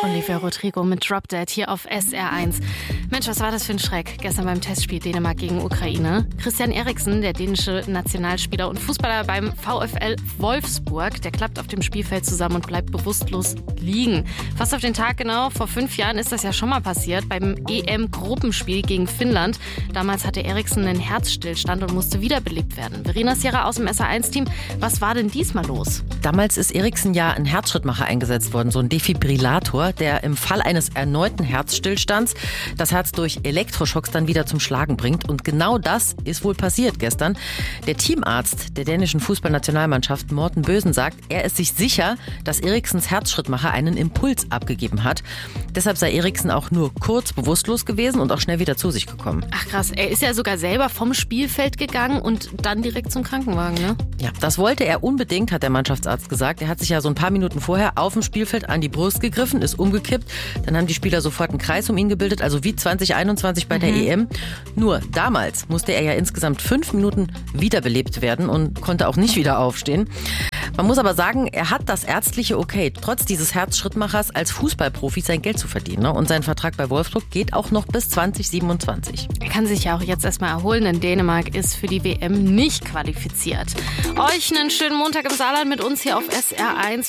Olivia Rodrigo mit Drop Dead hier auf SR1. Mensch, was war das für ein Schreck gestern beim Testspiel Dänemark gegen Ukraine? Christian Eriksen, der dänische Nationalspieler und Fußballer beim VfL Wolfsburg, der klappt auf dem Spielfeld zusammen und bleibt bewusstlos liegen. Fast auf den Tag genau, vor 5 Jahren ist das ja schon mal passiert, beim EM-Gruppenspiel gegen Finnland. Damals hatte Eriksen einen Herzstillstand und musste wiederbelebt werden. Verena Sierra aus dem SR1-Team, was war denn diesmal los? Damals ist Eriksen ja ein Herzschrittmacher eingesetzt worden, so ein Defibrillator, der im Fall eines erneuten Herzstillstands das Herz durch Elektroschocks dann wieder zum Schlagen bringt. Und genau das ist wohl passiert gestern. Der Teamarzt der dänischen Fußballnationalmannschaft, Morten Bösen, sagt, er ist sich sicher, dass Eriksens Herzschrittmacher einen Impuls abgegeben hat. Deshalb sei Eriksen auch nur kurz bewusstlos gewesen und auch schnell wieder zu sich gekommen. Ach krass, er ist ja sogar selber vom Spielfeld gegangen und dann direkt zum Krankenwagen, ne? Ja, das wollte er unbedingt, hat der Mannschaftsarzt gesagt. Er hat sich ja so ein paar Minuten vorher auf dem Spielfeld an die Brust gegriffen, ist umgekippt. Dann haben die Spieler sofort einen Kreis um ihn gebildet, also wie 2021 bei der EM. Nur damals musste er ja insgesamt 5 Minuten wiederbelebt werden und konnte auch nicht wieder aufstehen. Man muss aber sagen, er hat das ärztliche Okay, trotz dieses Herzschrittmachers als Fußballprofi sein Geld zu verdienen. Ne? Und sein Vertrag bei Wolfsburg geht auch noch bis 2027. Er kann sich ja auch jetzt erstmal erholen, denn Dänemark ist für die WM nicht qualifiziert. Euch einen schönen Montag im Saarland mit uns hier auf SR1.